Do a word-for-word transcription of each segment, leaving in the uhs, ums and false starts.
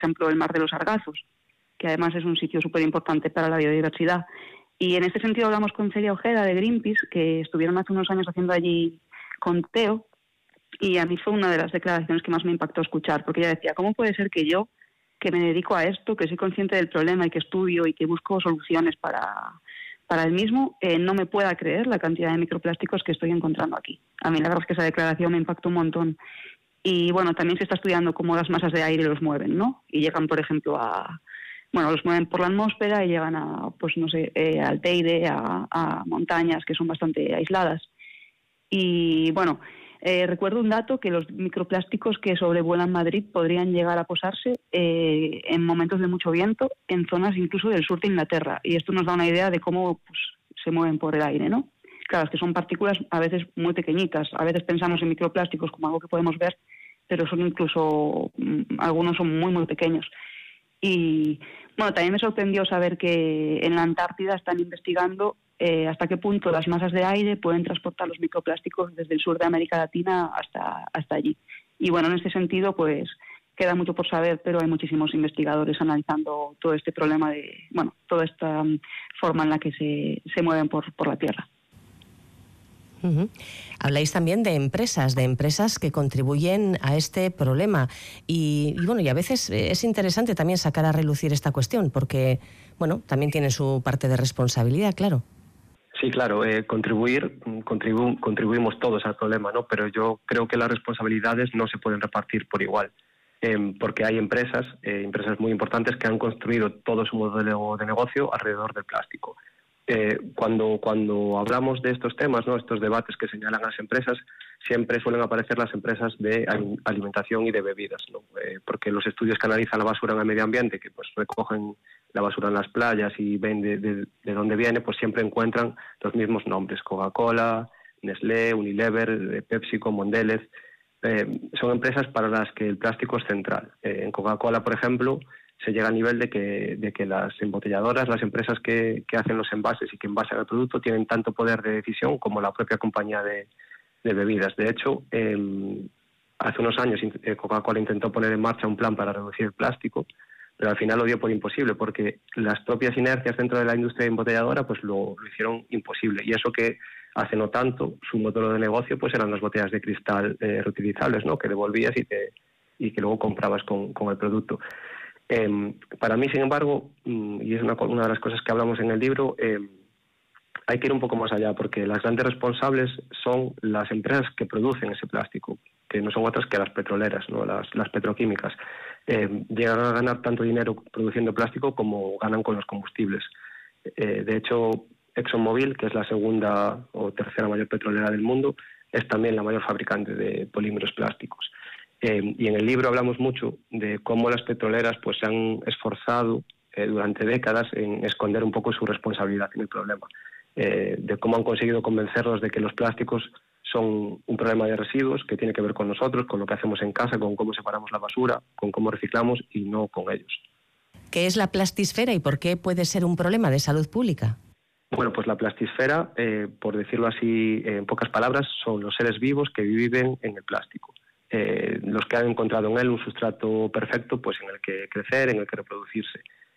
ejemplo, el Mar de los Sargazos, que además es un sitio súper importante para la biodiversidad. Y en este sentido hablamos con Celia Ojeda de Greenpeace, que estuvieron hace unos años haciendo allí conteo, y a mí fue una de las declaraciones que más me impactó escuchar, porque ella decía, ¿cómo puede ser que yo, que me dedico a esto, que soy consciente del problema y que estudio y que busco soluciones para, para el mismo, eh, no me pueda creer la cantidad de microplásticos que estoy encontrando aquí? A mí la verdad es que esa declaración me impactó un montón. Y bueno, también se está estudiando cómo las masas de aire los mueven, ¿no? Y llegan, por ejemplo, a... Bueno, los mueven por la atmósfera y llegan a, pues no sé, eh, al Teide, a, a montañas que son bastante aisladas. Y bueno, eh, recuerdo un dato, que los microplásticos que sobrevuelan Madrid podrían llegar a posarse eh, en momentos de mucho viento en zonas incluso del sur de Inglaterra. Y esto nos da una idea de cómo pues, se mueven por el aire, ¿no? Claro, es que son partículas a veces muy pequeñitas. A veces pensamos en microplásticos como algo que podemos ver, pero son incluso, algunos son muy, muy pequeños. Y bueno, también me sorprendió saber que en la Antártida están investigando eh, hasta qué punto las masas de aire pueden transportar los microplásticos desde el sur de América Latina hasta, hasta allí. Y bueno, en este sentido, pues queda mucho por saber, pero hay muchísimos investigadores analizando todo este problema de, bueno, toda esta um, forma en la que se, se mueven por, por la Tierra. Uh-huh. Habláis también de empresas, de empresas que contribuyen a este problema y, y bueno, y a veces es interesante también sacar a relucir esta cuestión porque, bueno, también tienen su parte de responsabilidad, claro. Sí, claro, eh, contribuir, contribu contribuimos todos al problema, ¿no? Pero yo creo que las responsabilidades no se pueden repartir por igual, eh, porque hay empresas, eh, empresas muy importantes que han construido todo su modelo de negocio alrededor del plástico. Eh, cuando, cuando hablamos de estos temas, ¿no?, estos debates que señalan a las empresas, siempre suelen aparecer las empresas de alimentación y de bebidas, ¿no? Eh, porque los estudios que analizan la basura en el medio ambiente, que pues recogen la basura en las playas y ven de, de, de dónde viene, pues siempre encuentran los mismos nombres: Coca-Cola, Nestlé, Unilever, PepsiCo, Mondelez. Eh, son empresas para las que el plástico es central. Eh, en Coca-Cola, por ejemplo, se llega al nivel de que, de que las embotelladoras, las empresas que, que hacen los envases y que envasan el producto, tienen tanto poder de decisión como la propia compañía de, de bebidas. De hecho, eh, hace unos años Coca-Cola intentó poner en marcha un plan para reducir el plástico, pero al final lo dio por imposible, porque las propias inercias dentro de la industria embotelladora pues lo, lo hicieron imposible. Y eso que hace no tanto, su modelo de negocio pues eran las botellas de cristal eh, reutilizables, ¿no?, que devolvías y, te, y que luego comprabas con, con el producto. Eh, para mí, sin embargo, y es una, una de las cosas que hablamos en el libro, eh, hay que ir un poco más allá, porque las grandes responsables son las empresas que producen ese plástico, que no son otras que las petroleras, ¿no?, las, las petroquímicas. Eh, llegan a ganar tanto dinero produciendo plástico como ganan con los combustibles. Eh, de hecho, ExxonMobil, que es la segunda o tercera mayor petrolera del mundo, es también la mayor fabricante de polímeros plásticos. Eh, y en el libro hablamos mucho de cómo las petroleras pues se han esforzado eh, durante décadas en esconder un poco su responsabilidad en el problema, eh, de cómo han conseguido convencerlos de que los plásticos son un problema de residuos que tiene que ver con nosotros, con lo que hacemos en casa, con cómo separamos la basura, con cómo reciclamos y no con ellos. ¿Qué es la plastisfera y por qué puede ser un problema de salud pública? Bueno, pues la plastisfera, eh, por decirlo así en pocas palabras, son los seres vivos que viven en el plástico. Eh, los que han encontrado en él un sustrato perfecto pues en el que crecer, en el que reproducirse.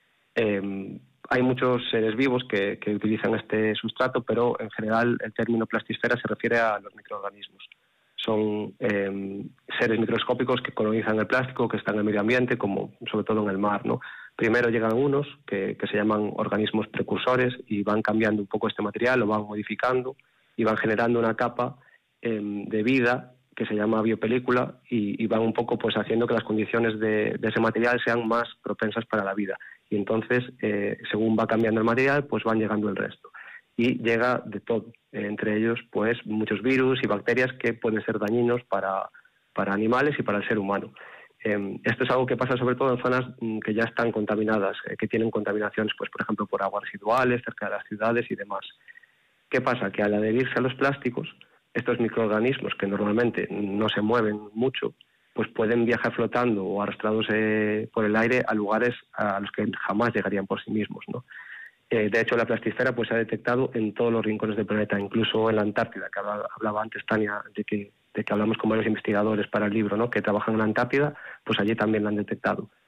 Eh, hay muchos seres vivos que, que utilizan este sustrato, pero en general el término plastisfera se refiere a los microorganismos. Son eh, seres microscópicos que colonizan el plástico, que están en el medio ambiente, como sobre todo en el mar, ¿no? Primero llegan unos que, que se llaman organismos precursores y van cambiando un poco este material, lo van modificando y van generando una capa eh, de vida que se llama biopelícula y, y van un poco pues haciendo que las condiciones de, de ese material sean más propensas para la vida. Y entonces, eh, según va cambiando el material, pues van llegando el resto. Y llega de todo, eh, entre ellos pues muchos virus y bacterias que pueden ser dañinos para, para animales y para el ser humano. Eh, esto es algo que pasa sobre todo en zonas mm, que ya están contaminadas, eh, que tienen contaminaciones, pues por ejemplo, por aguas residuales, cerca de las ciudades y demás. ¿Qué pasa? Que al adherirse a los plásticos, estos microorganismos que normalmente no se mueven mucho, pues pueden viajar flotando o arrastrados eh, por el aire a lugares a los que jamás llegarían por sí mismos, ¿no? Eh, de hecho, la plastisfera pues, se ha detectado en todos los rincones del planeta, incluso en la Antártida, que hablaba, hablaba antes Tania de que, de que hablamos con varios investigadores para el libro, ¿no?, que trabajan en la Antártida, pues allí también la han detectado.